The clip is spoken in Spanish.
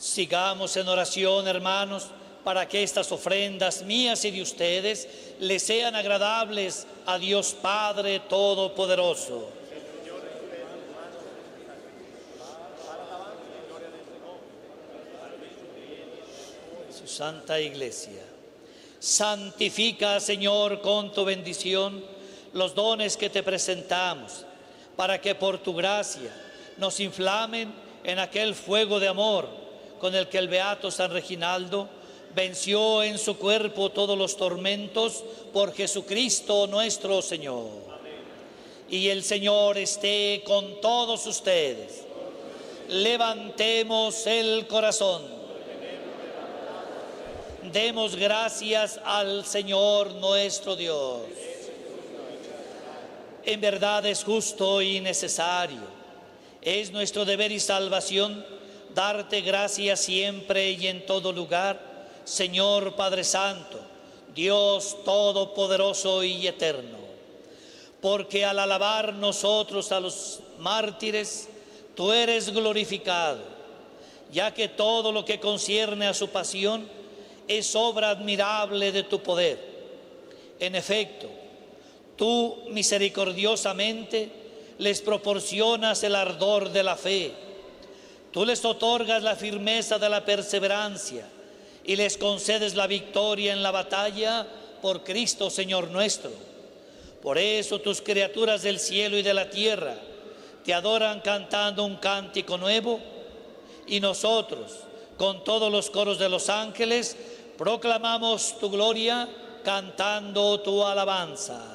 Sigamos en oración, hermanos, para que estas ofrendas mías y de ustedes le sean agradables a Dios Padre Todopoderoso. Su Santa Iglesia. Santifica, Señor, con tu bendición los dones que te presentamos, para que por tu gracia nos inflamen en aquel fuego de amor con el que el beato San Reginaldo venció en su cuerpo todos los tormentos por Jesucristo nuestro Señor. Y el Señor esté con todos ustedes. Levantemos el corazón. Demos gracias al Señor nuestro Dios. En verdad es justo y necesario. Es nuestro deber y salvación darte gracias siempre y en todo lugar, Señor Padre Santo, Dios Todopoderoso y Eterno. Porque al alabar nosotros a los mártires, tú eres glorificado, ya que todo lo que concierne a su pasión es obra admirable de tu poder. En efecto, tú misericordiosamente les proporcionas el ardor de la fe. Tú les otorgas la firmeza de la perseverancia y les concedes la victoria en la batalla por Cristo Señor nuestro. Por eso tus criaturas del cielo y de la tierra te adoran cantando un cántico nuevo, y nosotros, con todos los coros de los ángeles, proclamamos tu gloria cantando tu alabanza.